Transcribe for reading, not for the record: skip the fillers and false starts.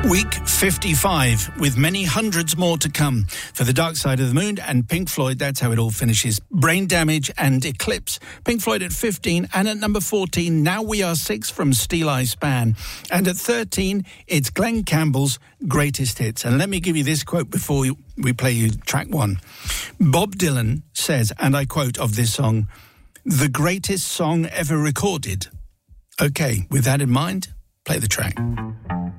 Week 55, with many hundreds more to come. For The Dark Side of the Moon and Pink Floyd, that's how it all finishes. Brain Damage and Eclipse. Pink Floyd at 15, and at number 14, Now We Are Six from Steel Eye Span. And at 13, it's Glenn Campbell's Greatest Hits. And let me give you this quote before we play you track one. Bob Dylan says, and I quote of this song, "The greatest song ever recorded." Okay, with that in mind, play the track.